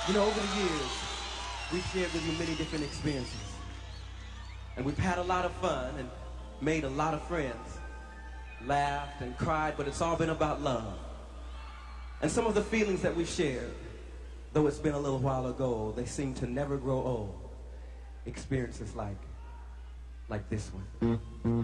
You know, over the years, we've shared with you many different experiences. And we've had a lot of fun and made a lot of friends. Laughed and cried, but it's all been about love. And some of the feelings that we've shared, though it's been a little while ago, they seem to never grow old. Experiences like this one.